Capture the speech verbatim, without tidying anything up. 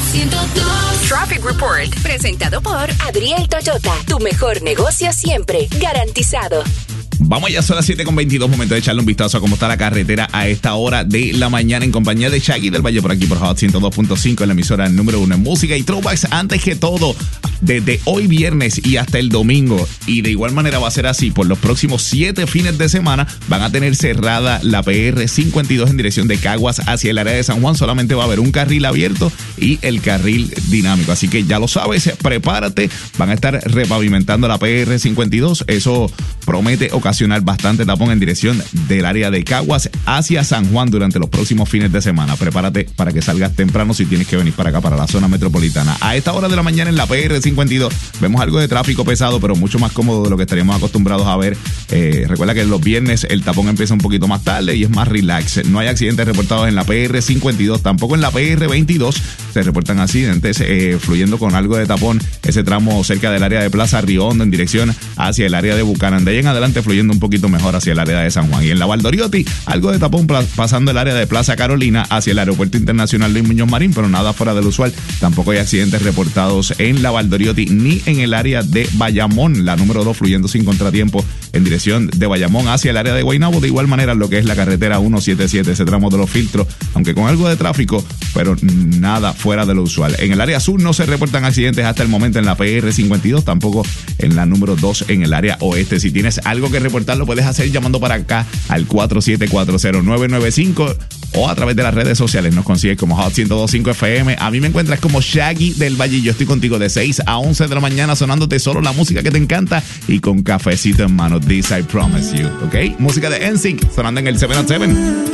ciento dos. Traffic Report, presentado por Adriel Toyota, tu mejor negocio siempre, garantizado. Vamos ya, son las siete con veintidós, momento de echarle un vistazo a cómo está la carretera a esta hora de la mañana en compañía de Shaggy del Valle por aquí por Hot ciento dos punto cinco en la emisora número uno en música y throwbacks. Antes que todo, desde hoy viernes y hasta el domingo, y de igual manera va a ser así por los próximos siete fines de semana, van a tener cerrada la P R cincuenta y dos en dirección de Caguas hacia el área de San Juan. Solamente va a haber un carril abierto y el carril dinámico, así que ya lo sabes, prepárate. Van a estar repavimentando la P R cincuenta y dos, eso promete ocasionar bastante tapón en dirección del área de Caguas hacia San Juan durante los próximos fines de semana. Prepárate para que salgas temprano si tienes que venir para acá, para la zona metropolitana. A esta hora de la mañana en la P R cincuenta y dos vemos algo de tráfico pesado, pero mucho más cómodo de lo que estaríamos acostumbrados a ver. Eh, recuerda que los viernes el tapón empieza un poquito más tarde y es más relax. No hay accidentes reportados en la P R cincuenta y dos, tampoco en la P R veintidós se reportan accidentes, eh, fluyendo con algo de tapón ese tramo cerca del área de Plaza Río Hondo en dirección hacia el área de Buchanan. De ahí en adelante fluyendo un poquito mejor hacia el área de San Juan. Y en la Valdoriotti, algo de tapón pasando el área de Plaza Carolina hacia el Aeropuerto Internacional Luis Muñoz Marín, pero nada fuera del usual. Tampoco hay accidentes reportados en la Valdoriotti ni en el área de Bayamón, la número dos fluyendo sin contratiempo en dirección de Bayamón hacia el área de Guaynabo. De igual manera lo que es la carretera ciento setenta y siete, ese tramo de los filtros, aunque con algo de tráfico, pero nada fuera de lo usual. En el área sur no se reportan accidentes hasta el momento en la P R cincuenta y dos, tampoco en la número dos en el área oeste. Si tienes algo que reportar, lo puedes hacer llamando para acá al cuatro siete cuatro cero nueve nueve cinco o a través de las redes sociales. Nos consigues como Hot ciento dos punto cinco F M. A mí me encuentras como Shaggy del Valle y yo estoy contigo de seis a once de la mañana sonándote solo la música que te encanta y con cafecito en mano. This I promise you, ¿ok? Música de N Sync sonando en el siete a siete.